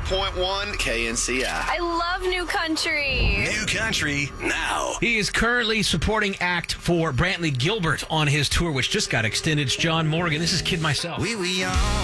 104.1 KNCI. I love New Country. New Country now. He is currently supporting act for Brantley Gilbert on his tour, which just got extended. It's John Morgan. This is Kid Myself. We were young.